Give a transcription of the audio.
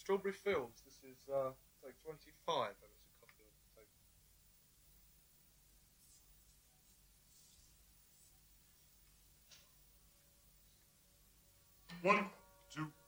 Strawberry Fields. This is take 25, and it's a copy of take. One, two.